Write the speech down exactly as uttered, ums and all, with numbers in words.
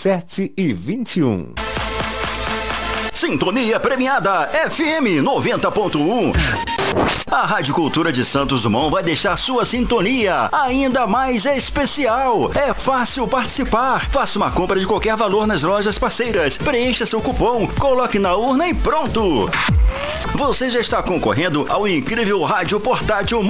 sete e vinte e um. Sintonia premiada F M noventa ponto um. A Rádio Cultura de Santos Dumont vai deixar sua sintonia ainda mais especial. É fácil participar. Faça uma compra de qualquer valor nas lojas parceiras. Preencha seu cupom, coloque na urna e pronto. Você já está concorrendo ao incrível rádio portátil